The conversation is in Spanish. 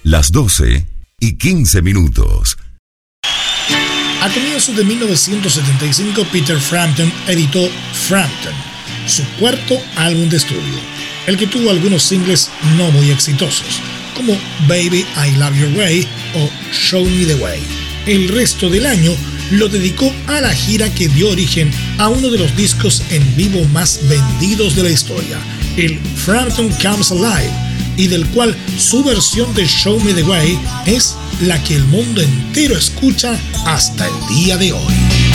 Las 12:15. A comienzos de 1975, Peter Frampton editó Frampton, su cuarto álbum de estudio, el que tuvo algunos singles no muy exitosos, como Baby I Love Your Way o Show Me the Way. El resto del año lo dedicó a la gira que dio origen a uno de los discos en vivo más vendidos de la historia, el Frampton Comes Alive, y del cual su versión de Show Me the Way es la que el mundo entero escucha hasta el día de hoy.